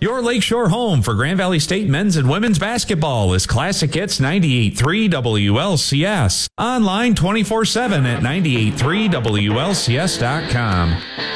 Your Lakeshore home for Grand Valley State men's and women's basketball is Classic Hits 98.3 WLCS. Online 24/7 at 98.3WLCS.com.